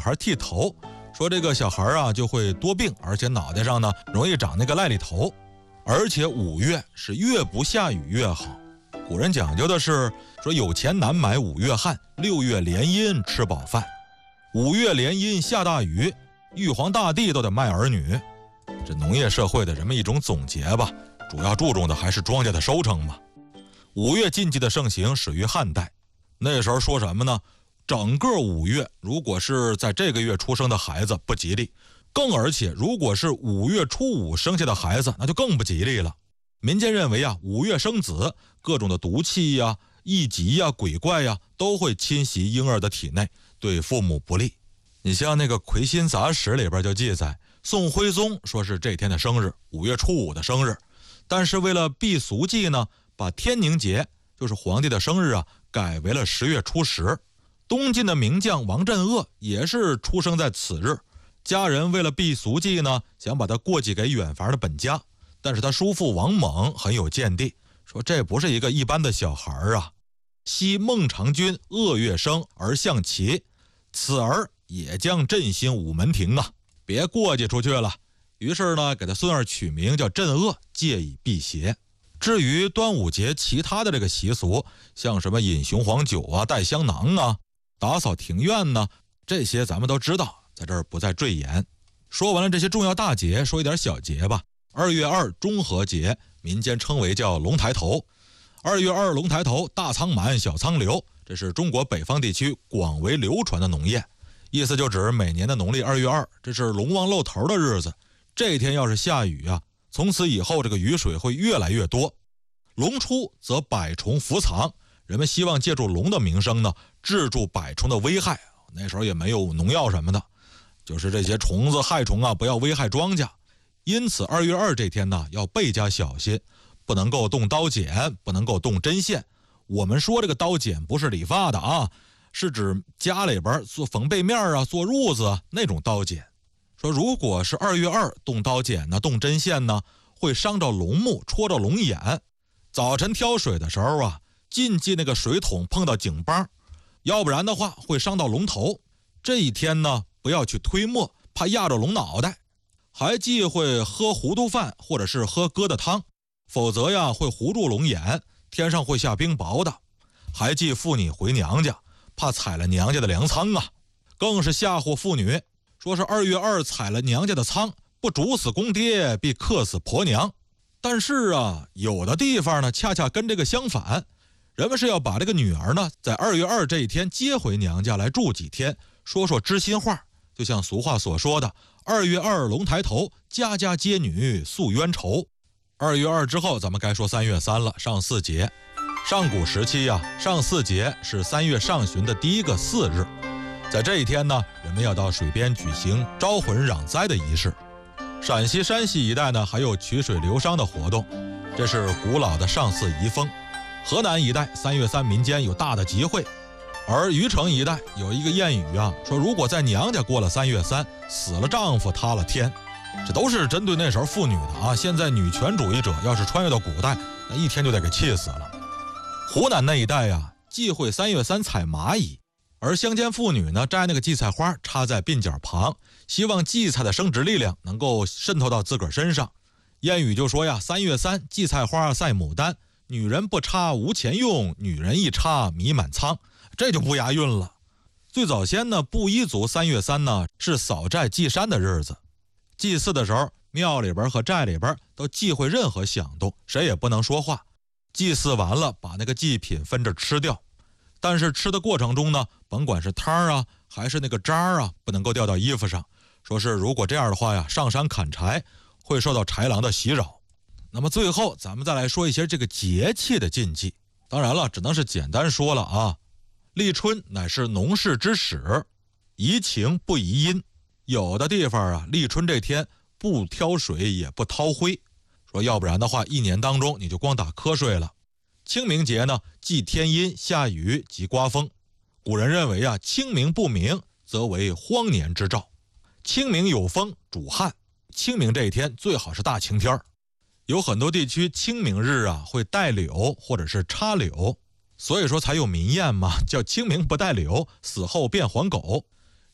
孩剃头，说这个小孩啊就会多病，而且脑袋上呢容易长那个癞痢头，而且5月是越不下雨越好。古人讲究的是说有钱难买5月旱，6月连阴吃饱饭。5月连阴下大雨，玉皇大帝都得卖儿女。这农业社会的人们一种总结吧，主要注重的还是庄稼的收成嘛。5月禁忌的盛行始于汉代，那时候说什么呢？整个5月如果是在这个月出生的孩子不吉利，更而且如果是5月初5生下的孩子，那就更不吉利了。民间认为啊，5月生子，各种的毒气呀、异疾呀、鬼怪呀都会侵袭婴儿的体内，对父母不利。你像那个《魁星杂史》里边就记载，宋徽宗说是这天的生日，5月初5的生日，但是为了避俗忌呢，把天宁节就是皇帝的生日啊改为了10月初10。东晋的名将王镇恶也是出生在此日，家人为了避俗忌呢，想把他过继给远房的本家，但是他叔父王猛很有见地，说这不是一个一般的小孩啊。昔孟尝君恶月生而象齐，此儿也将振兴午门庭啊，别过继出去了。于是呢，给他孙儿取名叫镇恶，借以辟邪。至于端午节其他的这个习俗，像什么饮雄黄酒啊、带香囊啊、打扫庭院呢，这些咱们都知道，在这儿不再赘言。说完了这些重要大节，说一点小节吧。2月2中和节，民间称为叫龙抬头。2月2龙抬头，大仓满，小仓流，这是中国北方地区广为流传的农谚，意思就指每年的农历2月2，这是龙王露头的日子。这天要是下雨啊，从此以后这个雨水会越来越多。龙出则百虫伏藏，人们希望借助龙的名声呢，制住百虫的危害。那时候也没有农药什么的，就是这些虫子害虫啊，不要危害庄稼。因此2月2这天呢，要倍加小心，不能够动刀剪，不能够动针线。我们说这个刀剪不是理发的啊，是指家里边做缝被面啊、做褥子啊那种刀剪。说如果是2月2动刀剪呢、动针线呢，会伤着龙目，戳着龙眼。早晨挑水的时候啊，禁忌那个水桶碰到井帮，要不然的话会伤到龙头。这一天呢，不要去推磨，怕压着龙脑袋。还忌讳喝糊涂饭或者是喝疙瘩汤，否则呀会糊住龙眼，天上会下冰雹的。还忌妇女回娘家，怕踩了娘家的粮仓啊。更是吓唬妇女，说是2月2踩了娘家的仓，不煮死公爹，必克死婆娘。但是啊，有的地方呢恰恰跟这个相反，人们是要把这个女儿呢在2月2这一天接回娘家来住几天，说说知心话。就像俗话所说的2月2龙抬头，家家接女诉冤仇。2月2之后咱们该说3月3了，上巳节。上古时期啊，上巳节是3月上旬的第一个巳日，在这一天呢，人们要到水边举行招魂攘灾的仪式。陕西、山西一带呢，还有曲水流觞的活动，这是古老的上巳遗风。河南一带3月3民间有大的集会，而虞城一带有一个谚语啊，说如果在娘家过了3月3，死了丈夫塌了天。这都是针对那时候妇女的啊。现在女权主义者要是穿越到古代，那一天就得给气死了。湖南那一带啊，忌讳3月3采蚂蚁，而乡间妇女呢，摘那个荠菜花插在鬓角旁，希望荠菜的生殖力量能够渗透到自个儿身上。谚语就说呀，3月3荠菜花赛牡丹，女人不插无钱用，女人一插米满仓。这就不押韵了。最早先呢，布依族3月3呢是扫寨祭山的日子。祭祀的时候，庙里边和寨里边都忌讳任何响动，谁也不能说话。祭祀完了，把那个祭品分着吃掉。但是吃的过程中呢，甭管是汤啊还是那个渣啊，不能够掉到衣服上。说是如果这样的话呀，上山砍柴会受到豺狼的袭扰。那么最后咱们再来说一些这个节气的禁忌。当然了，只能是简单说了啊。立春乃是农事之始，宜晴不宜阴。有的地方啊，立春这天不挑水也不掏灰，说要不然的话，一年当中你就光打瞌睡了。清明节呢，忌天阴下雨及刮风。古人认为啊，清明不明则为荒年之兆。清明有风主旱，清明这一天最好是大晴天。有很多地区清明日啊会带柳或者是插柳，所以说才有民谚嘛，叫清明不带柳，死后变黄狗。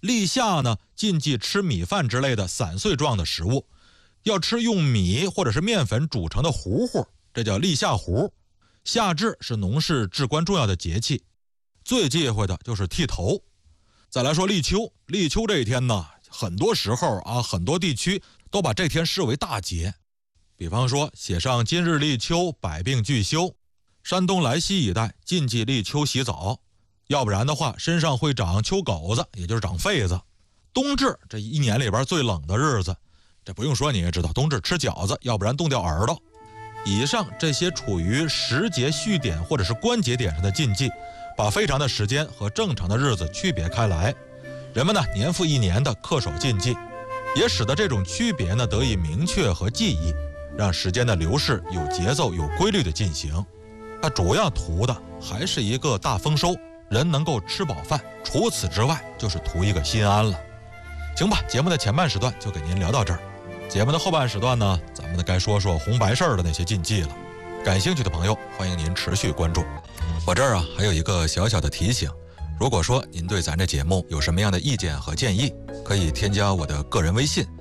立夏呢，禁忌吃米饭之类的散碎状的食物，要吃用米或者是面粉煮成的糊糊，这叫立夏糊。夏至是农事至关重要的节气，最忌讳的就是剃头。再来说立秋，立秋这一天呢，很多时候很多地区都把这天视为大节。比方说写上今日立秋，百病俱休。山东莱西一带禁忌立秋洗澡，要不然的话身上会长秋狗子，也就是长痱子。冬至这一年里边最冷的日子，这不用说你也知道，冬至吃饺子，要不然冻掉耳朵。以上这些处于时节序点或者是关节点上的禁忌，把非常的时间和正常的日子区别开来，人们呢年复一年的恪守禁忌，也使得这种区别呢得以明确和记忆，让时间的流逝有节奏有规律的进行。它主要图的还是一个大丰收，人能够吃饱饭，除此之外就是图一个心安了。行吧，节目的前半时段就给您聊到这儿，节目的后半时段呢，咱们该说说红白事儿的那些禁忌了。感兴趣的朋友欢迎您持续关注。我这儿还有一个小小的提醒，如果说您对咱这节目有什么样的意见和建议，可以添加我的个人微信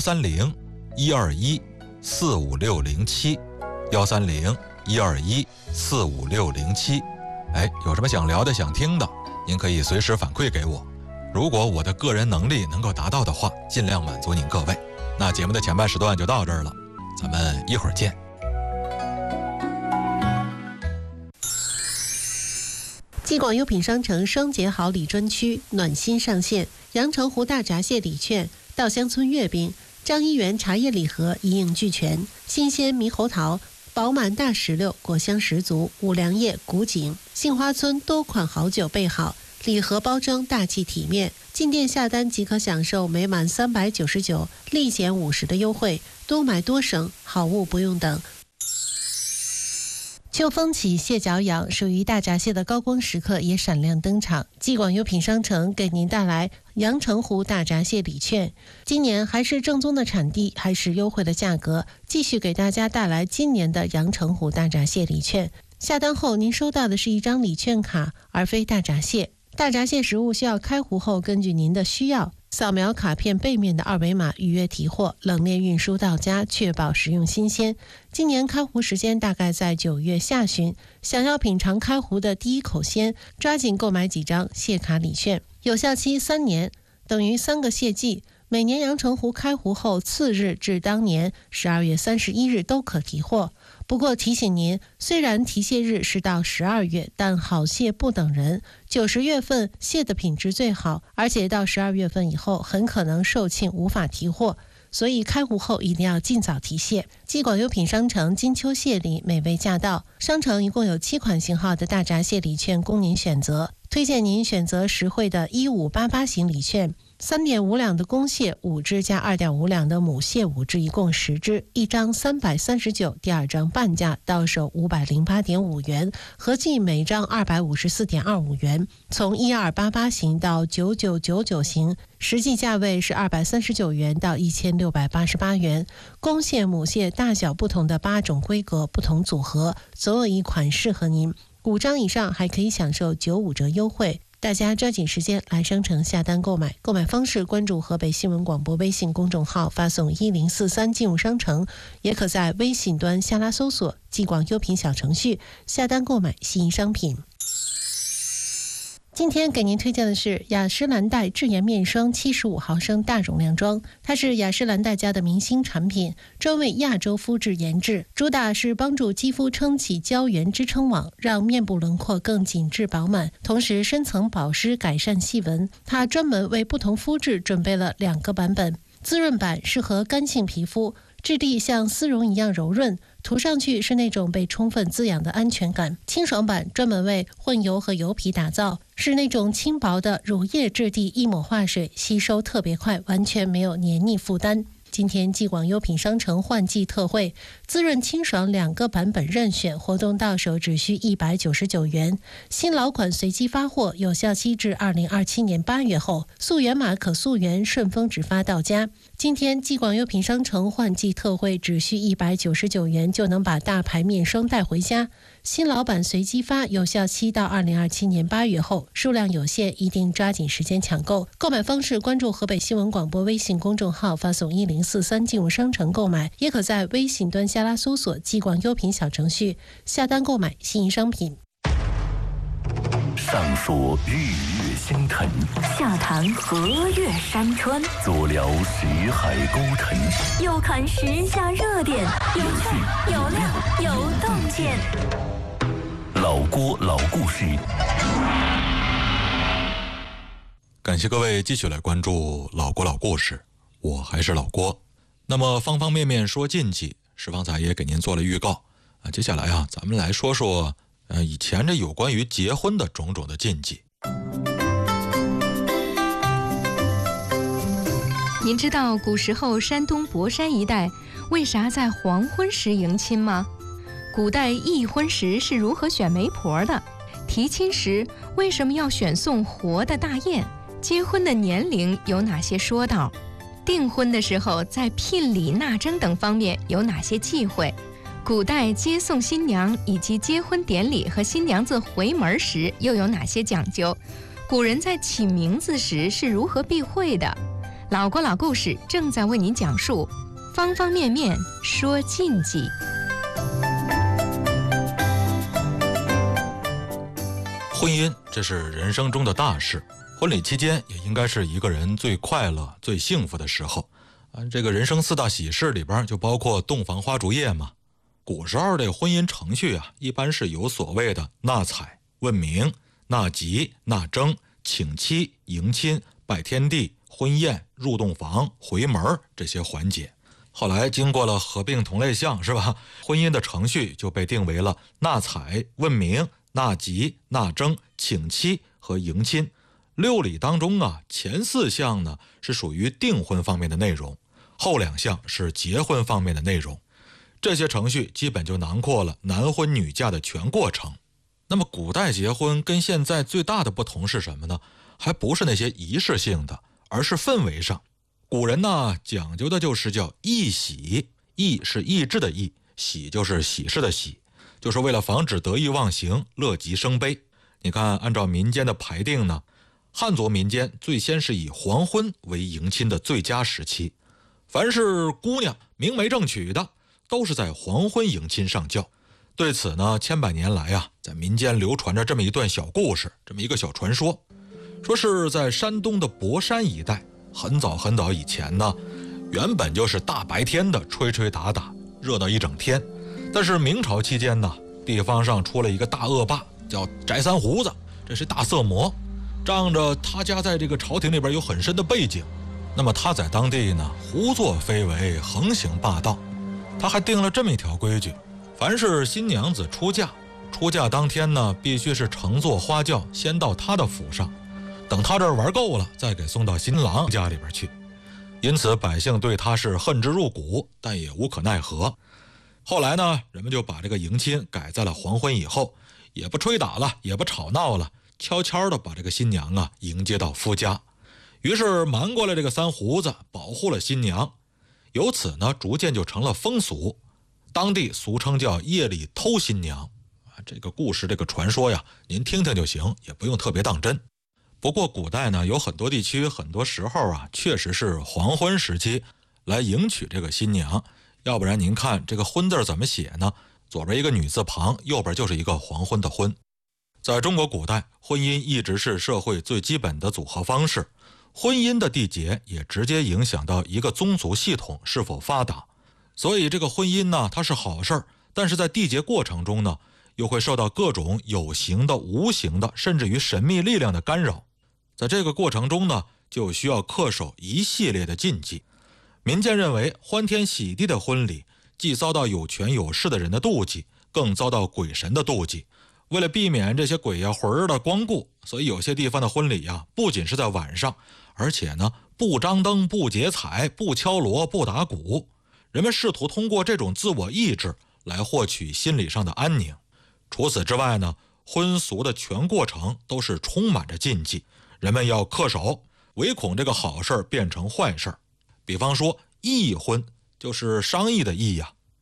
130-121-45607，130-121-45607。有什么想聊的想听的，您可以随时反馈给我，如果我的个人能力能够达到的话，尽量满足您各位。那节目的前半时段就到这儿了，咱们一会儿见。 继广优品商城双节好礼专区暖心上线，阳澄湖大闸蟹礼券、稻香村月饼、张一元茶叶礼盒一应俱全，新鲜猕猴桃、饱满大石榴果香十足，五粮液、古井、杏花村多款好酒备好，礼盒包装大气体面，进店下单即可享受每满399立减50的优惠，多买多省，好物不用等。秋风起，蟹脚痒，属于大闸蟹的高光时刻也闪亮登场。继广优品商城给您带来阳澄湖大闸蟹礼券，今年还是正宗的产地，还是优惠的价格，继续给大家带来今年的阳澄湖大闸蟹礼券。下单后您收到的是一张礼券卡，而非大闸蟹。大闸蟹食物需要开湖后，根据您的需要扫描卡片背面的二维码预约提货，冷链运输到家，确保食用新鲜。今年开湖时间大概在9月下旬，想要品尝开湖的第一口鲜，抓紧购买几张蟹卡礼券，有效期3年，等于3个蟹季。每年阳澄湖开湖后次日至当年12月31日都可提货。不过提醒您，虽然提蟹日是到12月，但好蟹不等人，9、10月份蟹的品质最好，而且到12月份以后很可能售罄无法提货，所以开湖后一定要尽早提蟹。继广优品商城金秋蟹礼美味驾到，商城一共有7款型号的大闸蟹礼券供您选择，推荐您选择实惠的1588型礼券，3.5两的公蟹5只加2.5两的母蟹5只，一共10只，一张339，第二张半价到手508.5元，合计每张254.25元。从1288型到9999型，实际价位是239元到1688元。公蟹母蟹大小不同的8种规格不同组合，总有一款适合您。5张以上还可以享受95折优惠，大家抓紧时间来商城下单购买。购买方式关注河北新闻广播微信公众号，发送1043进入商城，也可在微信端下拉搜索继广优品小程序下单购买心仪商品。今天给您推荐的是雅诗兰黛智颜面霜75毫升大容量装，它是雅诗兰黛家的明星产品，专为亚洲肤质研制，主打是帮助肌肤撑起胶原支撑网，让面部轮廓更紧致饱满，同时深层保湿改善细纹。它专门为不同肤质准备了2个版本，滋润版适合干性皮肤，质地像丝绒一样柔润，涂上去是那种被充分滋养的安全感。清爽版专门为混油和油皮打造，是那种轻薄的乳液质地，一抹化水，吸收特别快，完全没有黏腻负担。今天继广优品商城换季特惠，滋润清爽2个版本任选，活动到手只需199元。新老款随机发货，有效期至2027年8月后，溯源码可溯源，顺丰直发到家。今天继广优品商城换季特惠，只需199元就能把大牌面霜带回家。 新老板随机发，有效期到2027年8月后，数量有限，一定抓紧时间抢购。购买方式：关注河北新闻广播微信公众号，发送1043进入商城购买，也可在微信端下拉搜索“激广优品”小程序下单购买心仪商品。 上说日月星辰， 下谈河岳山川， 左聊识海沟腾， 右看时下热点，有趣有料有洞见。 老郭老故事。 感谢各位继续来关注老郭老故事，我还是老郭。那么方方面面说禁忌，石方才也给您做了预告啊。接下来啊，咱们来说说以前这有关于结婚的种种的禁忌。 您知道古时候山东博山一带为啥在黄昏时迎亲吗？古代议婚时是如何选媒婆的？提亲时为什么要选送活的大雁？结婚的年龄有哪些说道？订婚的时候在聘礼纳征等方面有哪些忌讳？古代接送新娘以及结婚典礼和新娘子回门时又有哪些讲究？古人在起名字时是如何避讳的？老郭老故事正在为您讲述，方方面面说禁忌。 婚姻这是人生中的大事，婚礼期间也应该是一个人最快乐最幸福的时候这个人生4大喜事里边就包括洞房花烛夜嘛。古时候的婚姻程序一般是有所谓的纳采、问名、纳吉、纳征、请妻、迎亲、拜天地、婚宴、入洞房、回门这些环节。后来经过了合并同类项，是吧？婚姻的程序就被定为了纳采、问名、纳吉、纳征、请妻和迎亲。6礼当中前4项呢是属于订婚方面的内容，后2项是结婚方面的内容。这些程序基本就囊括了男婚女嫁的全过程。那么古代结婚跟现在最大的不同是什么呢？还不是那些仪式性的，而是氛围上。古人讲究的就是叫义喜，义是义志的义，喜就是喜事的喜，就是为了防止得意忘形、乐极生悲。你看，按照民间的排定呢，汉族民间最先是以黄昏为迎亲的最佳时期，凡是姑娘明媒正娶的都是在黄昏迎亲上轿。对此呢，千百年来在民间流传着这么一段小故事，这么一个小传说，说是在山东的博山一带，很早很早以前呢，原本就是大白天的吹吹打打，热闹一整天。但是明朝期间呢，地方上出了一个大恶霸，叫翟三胡子，这是大色魔，仗着他家在这个朝廷里边有很深的背景，那么他在当地呢胡作非为，横行霸道。他还定了这么一条规矩，凡是新娘子出嫁当天呢，必须是乘坐花轿先到他的府上，等他这儿玩够了，再给送到新郎家里边去。因此百姓对他是恨之入骨，但也无可奈何。后来呢，人们就把这个迎亲改在了黄昏以后，也不吹打了，也不吵闹了，悄悄地把这个新娘迎接到夫家。于是瞒过来这个三胡子，保护了新娘。由此呢，逐渐就成了风俗，当地俗称叫夜里偷新娘。这个故事，这个传说您听听就行，也不用特别当真。不过古代呢，有很多地区很多时候确实是黄昏时期来迎娶这个新娘。要不然您看这个婚字怎么写呢？左边一个女字旁，右边就是一个黄昏的昏。在中国古代，婚姻一直是社会最基本的组合方式，婚姻的缔结也直接影响到一个宗族系统是否发达。所以这个婚姻呢，它是好事儿，但是在缔结过程中呢，又会受到各种有形的、无形的，甚至于神秘力量的干扰。在这个过程中呢，就需要恪守一系列的禁忌。民间认为，欢天喜地的婚礼既遭到有权有势的人的妒忌，更遭到鬼神的妒忌。为了避免这些鬼魂的光顾，所以有些地方的婚礼不仅是在晚上，而且呢，不张灯、不结彩、不敲锣、不打鼓。人们试图通过这种自我意志来获取心理上的安宁。除此之外呢，婚俗的全过程都是充满着禁忌，人们要恪守，唯恐这个好事变成坏事。比方说议婚，就是商议的议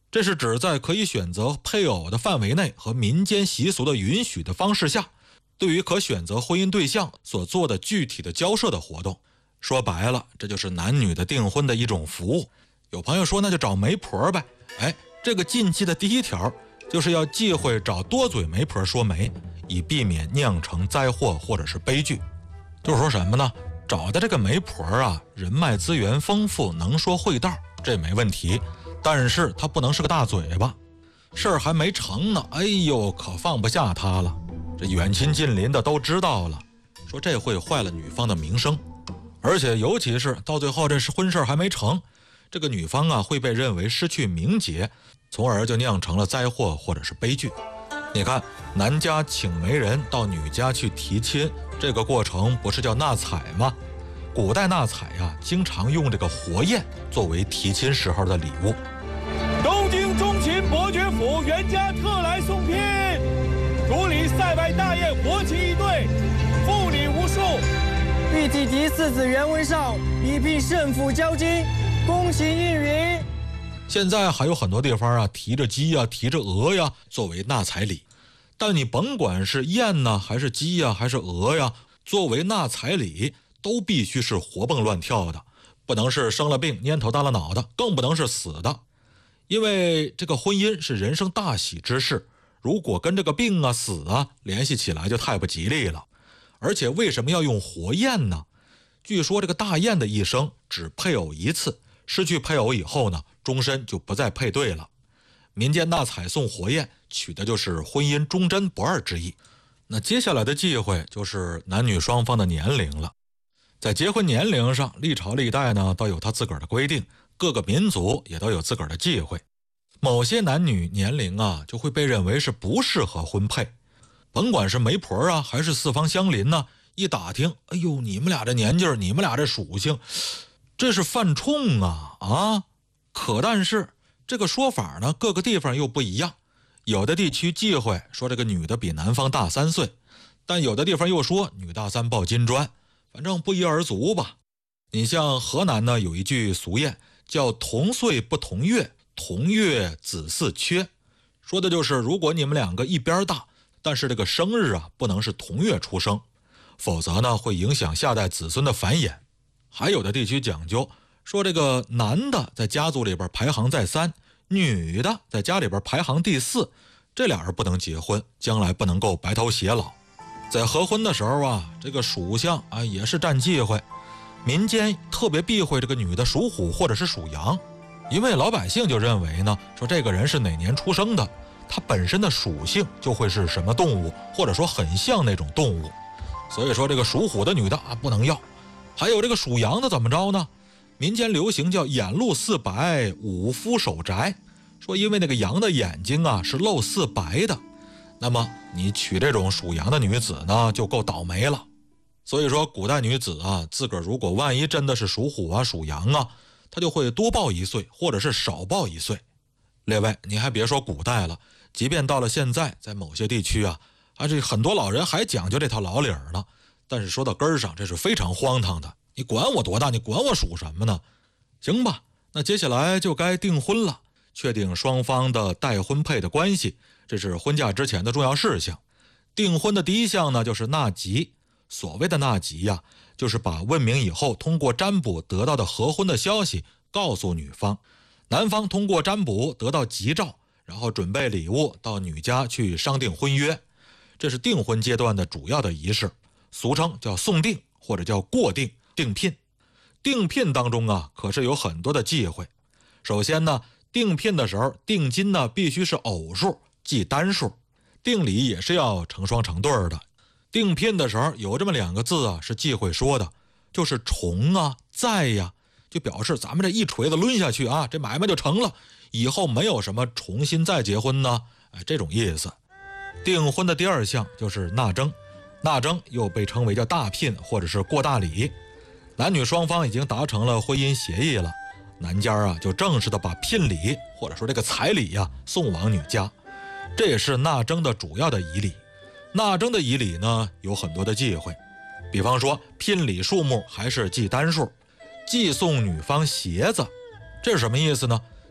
这是指在可以选择配偶的范围内和民间习俗的允许的方式下，对于可选择婚姻对象所做的具体的交涉的活动。说白了，这就是男女的订婚的一种服务。有朋友说那就找媒婆呗，这个禁忌的第一条就是要忌讳找多嘴媒婆说媒，以避免酿成灾祸或者是悲剧。就是说什么呢？找的这个媒婆啊，人脉资源丰富，能说会道，这没问题，但是他不能是个大嘴巴，事儿还没成呢，可放不下他了。这远亲近邻的都知道了，说这会坏了女方的名声，而且尤其是到最后这是婚事还没成，这个女方啊会被认为失去名节，从而就酿成了灾祸或者是悲剧。你看，男家请媒人到女家去提亲，这个过程不是叫纳采吗？古代纳采呀，经常用这个活宴作为提亲时候的礼物。 东京中秦伯爵府袁家特来送聘，主礼塞外大宴，国旗一对，妇女无数。 玉体嫡四子袁文绍已聘圣府交金，恭喜应允。 现在还有很多地方啊，提着鸡呀，提着鹅呀，作为纳采礼。但你甭管是燕呢，还是鸡呀，还是鹅呀，作为纳采礼，都必须是活蹦乱跳的，不能是生了病蔫头耷了脑的，更不能是死的。因为这个婚姻是人生大喜之事，如果跟这个病啊、死啊联系起来就太不吉利了。而且为什么要用活宴呢？据说这个大宴的一生只配偶一次，失去配偶以后呢，终身就不再配对了。民间纳采送活宴，取的就是婚姻忠贞不二之意。那接下来的忌讳就是男女双方的年龄了。在结婚年龄上，历朝历代呢都有他自个儿的规定，各个民族也都有自个儿的忌讳。某些男女年龄啊，就会被认为是不适合婚配。甭管是媒婆啊，还是四方乡邻呢，一打听，你们俩这年纪，你们俩这属性，这是犯冲啊！可但是这个说法呢，各个地方又不一样。有的地区忌讳说这个女的比男方大3岁，但有的地方又说女大3抱金砖，反正不一而足吧。你像河南呢，有一句俗谚叫同岁不同月，同月子嗣缺，说的就是如果你们两个一边大，但是这个生日啊不能是同月出生，否则呢会影响下代子孙的繁衍。还有的地区讲究说这个男的在家族里边排行在3，女的在家里边排行第4，这俩人不能结婚，将来不能够白头偕老。在合婚的时候啊，这个属相啊也是占忌讳，民间特别避讳这个女的属虎或者是属羊，因为老百姓就认为呢，说这个人是哪年出生的，他本身的属性就会是什么动物，或者说很像那种动物，所以说这个属虎的女的啊不能要。还有这个属羊的怎么着呢？民间流行叫眼露四白，五夫守宅，说因为那个羊的眼睛啊是露四白的，那么你娶这种属羊的女子呢就够倒霉了。所以说古代女子啊，自个儿如果万一真的是属虎啊属羊啊，她就会多抱1岁或者是少抱1岁。列位，你还别说古代了，即便到了现在，在某些地区啊，这很多老人还讲究这套老理儿呢。但是说到根儿上，这是非常荒唐的。你管我多大，你管我属什么呢？行吧，那接下来就该订婚了，确定双方的待婚配的关系，这是婚嫁之前的重要事项。订婚的第一项呢，就是纳吉。所谓的纳吉呀，就是把问明以后通过占卜得到的合婚的消息告诉女方，男方通过占卜得到吉兆，然后准备礼物到女家去商定婚约。这是订婚阶段的主要的仪式，俗称叫送定或者叫过定、订聘。订聘当中啊，可是有很多的忌讳。首先呢，订聘的时候定金呢必须是偶数，即单数，订礼也是要成双成对的。订聘的时候有这么2个字啊是忌讳说的，就是重啊在呀，就表示咱们这一锤子抡下去啊，这买卖就成了，以后没有什么重新再结婚呢，这种意思。订婚的第2项就是纳征，纳征又被称为叫大聘或者是过大礼。男女双方已经达成了婚姻协议了，男家啊就正式的把聘礼或者说这个彩礼啊送往女家，这也是纳征的主要的仪礼。纳征的仪礼呢有很多的忌讳，比方说聘礼数目还是记单数，寄送女方鞋子，这是什么意思呢？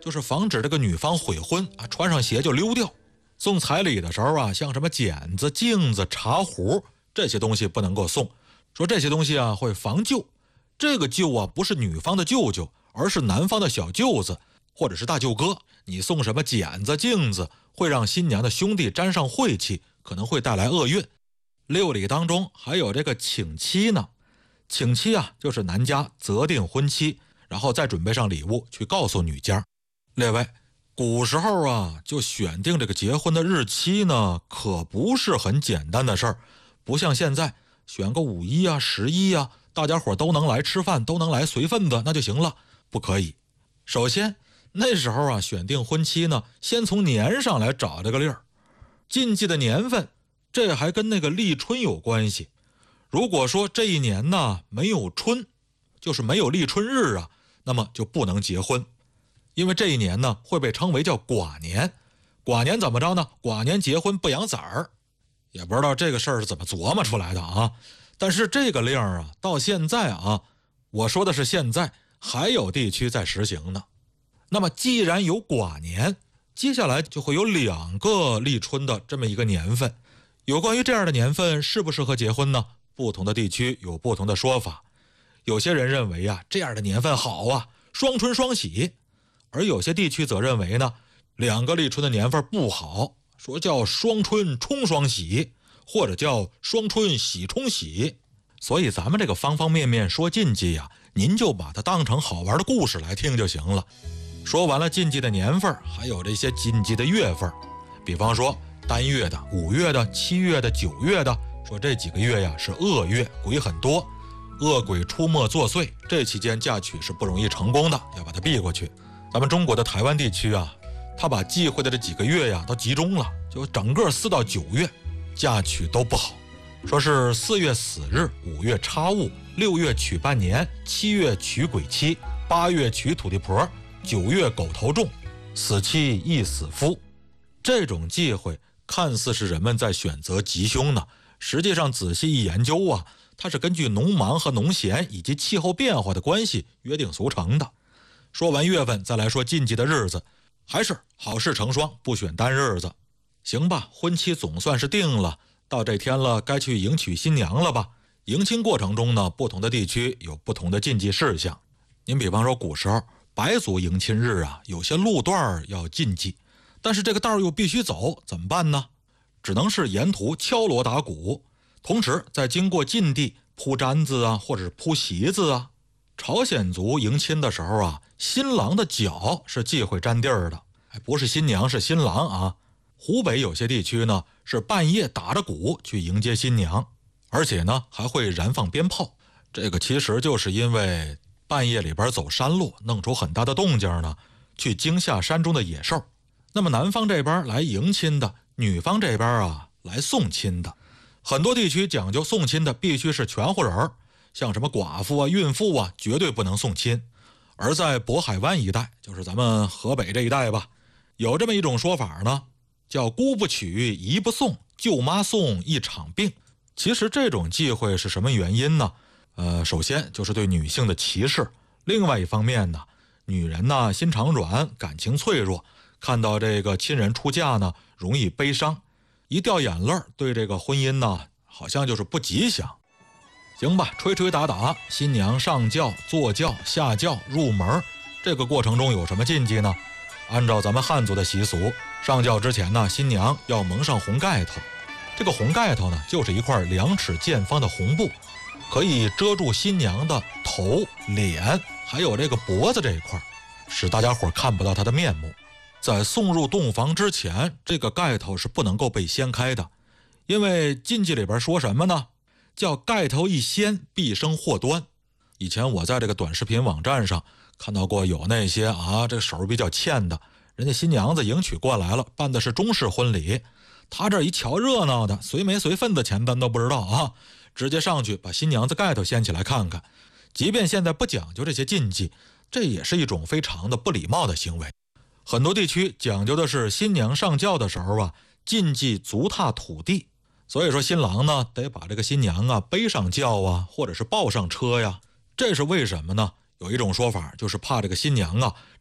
就是防止这个女方悔婚啊，穿上鞋就溜掉。送彩礼的时候啊，像什么剪子、镜子、茶壶这些东西不能够送，说这些东西啊会防旧。这个旧啊不是女方的舅舅，而是男方的小舅子或者是大舅哥。你送什么剪子、镜子，会让新娘的兄弟沾上晦气，可能会带来厄运。六礼当中还有这个请期呢。请期啊，就是男家择定婚期，然后再准备上礼物去告诉女家。列位，古时候啊，就选定这个结婚的日期呢，可不是很简单的事儿，不像现在选个5·1啊、11啊，大家伙都能来吃饭，都能来随份子，那就行了。不可以。首先那时候啊，选定婚期呢，先从年上来找这个例儿。禁忌的年份，这还跟那个立春有关系。如果说这一年呢没有春，就是没有立春日啊，那么就不能结婚。因为这一年呢会被称为叫寡年。寡年怎么着呢？寡年结婚不养崽儿。也不知道这个事儿是怎么琢磨出来的啊。但是这个令啊，到现在啊，我说的是现在还有地区在实行呢。那么既然有寡年，接下来就会有2个立春的这么一个年份。有关于这样的年份适不适合结婚呢？不同的地区有不同的说法。有些人认为啊，这样的年份好啊，双春双喜。而有些地区则认为呢，2个立春的年份不好，说叫双春冲双喜，或者叫双春喜冲喜。所以咱们这个方方面面说禁忌啊，您就把它当成好玩的故事来听就行了。说完了禁忌的年份，还有这些禁忌的月份，比方说单月的、5月的、7月的、9月的，说这几个月呀是恶月，鬼很多，恶鬼出没作祟，这期间嫁娶是不容易成功的，要把它避过去。咱们中国的台湾地区啊，他把忌讳的这几个月呀都集中了，就整个4到9月嫁娶都不好。说是4月死日，5月插戊，6月娶半年，7月娶鬼妻，8月娶土地婆，9月狗头重，死妻易死夫。这种忌讳看似是人们在选择吉凶呢，实际上仔细一研究啊，它是根据农忙和农闲以及气候变化的关系约定俗成的。说完月份，再来说禁忌的日子，还是好事成双，不选单日子。行吧，婚期总算是定了，到这天了，该去迎娶新娘了吧。迎亲过程中呢，不同的地区有不同的禁忌事项。您比方说古时候白族迎亲日啊，有些路段要禁忌，但是这个道又必须走，怎么办呢？只能是沿途敲锣打鼓，同时在经过禁地铺毡子啊，或者是铺席子啊。朝鲜族迎亲的时候啊，新郎的脚是忌讳沾地儿的，不是新娘是新郎啊。湖北有些地区呢是半夜打着鼓去迎接新娘，而且呢还会燃放鞭炮。这个其实就是因为半夜里边走山路，弄出很大的动静呢，去惊吓山中的野兽。那么男方这边来迎亲的，女方这边啊来送亲的。很多地区讲究送亲的必须是全户人，像什么寡妇啊、孕妇啊，绝对不能送亲。而在渤海湾一带，就是咱们河北这一带吧，有这么一种说法呢，叫姑不娶，姨不送，舅妈送一场病。其实这种忌讳是什么原因呢？首先就是对女性的歧视，另外一方面呢，女人呢心肠软，感情脆弱，看到这个亲人出嫁呢，容易悲伤，一掉眼泪，对这个婚姻呢，好像就是不吉祥。行吧，吹吹打打，新娘上轿、坐轿、下轿、入门，这个过程中有什么禁忌呢？按照咱们汉族的习俗，上轿之前呢，新娘要蒙上红盖头。这个红盖头呢，就是一块2尺见方的红布，可以遮住新娘的头、脸，还有这个脖子这一块，使大家伙看不到她的面目。在送入洞房之前，这个盖头是不能够被掀开的，因为禁忌里边说什么呢？叫盖头一掀，必生祸端。以前我在这个短视频网站上看到过有那些这手比较欠的，人家新娘子迎娶过来了，办的是中式婚礼，他这一瞧热闹的，随没随份子钱咱都不知道啊，直接上去把新娘子盖头掀起来看看。即便现在不讲究这些禁忌，这也是一种非常的不礼貌的行为。很多地区讲究的是新娘上轿的时候啊，禁忌足踏土地，所以说新郎呢得把这个新娘啊背上轿啊，或者是抱上车呀。这是为什么呢？有一种说法就是怕这个新娘啊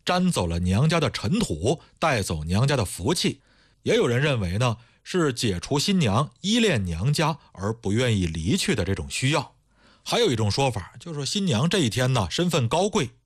沾走了娘家的尘土，带走娘家的福气。也有人认为呢，是解除新娘依恋娘家而不愿意离去的这种需要。还有一种说法，就是说新娘这一天呢身份高贵，